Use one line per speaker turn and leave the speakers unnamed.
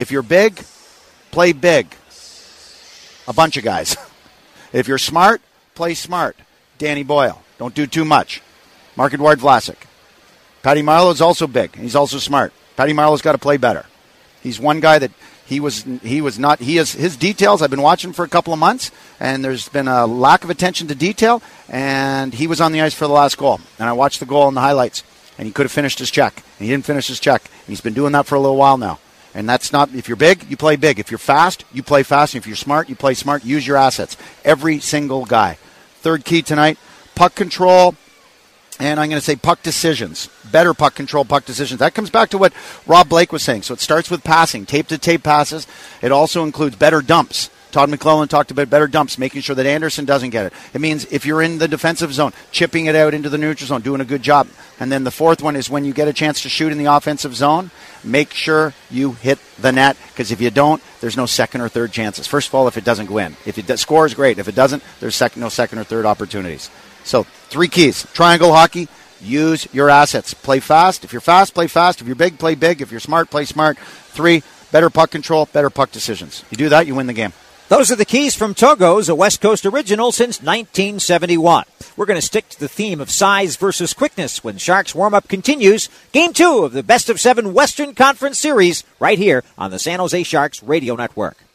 If you're big, play big. A bunch of guys. If you're smart, play smart. Danny Boyle. Don't do too much. Marc-Edouard Vlasic. Patty Marleau's also big. He's also smart. Patty Marleau's got to play better. He's one guy that his details I've been watching for a couple of months, and there's been a lack of attention to detail, and he was on the ice for the last goal. And I watched the goal in the highlights, and he could have finished his check, and he didn't finish his check. And he's been doing that for a little while now. And that's not, if you're big, you play big. If you're fast, you play fast. And if you're smart, you play smart. Use your assets. Every single guy. Third key tonight, puck control, and I'm going to say puck decisions. Better puck control, puck decisions. That comes back to what Rob Blake was saying. So it starts with passing, tape-to-tape passes. It also includes better dumps. Todd McClellan talked about better dumps, making sure that Anderson doesn't get it. It means if you're in the defensive zone, chipping it out into the neutral zone, doing a good job. And then the fourth one is when you get a chance to shoot in the offensive zone, make sure you hit the net, because if you don't, there's no second or third chances. First of all, if it doesn't go in. If it scores, great. If it doesn't, there's no second or third opportunities. So 3 keys. Triangle hockey, use your assets. Play fast. If you're fast, play fast. If you're big, play big. If you're smart, play smart. 3, better puck control, better puck decisions. You do that, you win the game.
Those are the keys from Togo's, a West Coast original since 1971. We're going to stick to the theme of size versus quickness when Sharks warm-up continues. Game 2 of the Best of 7 Western Conference Series right here on the San Jose Sharks Radio Network.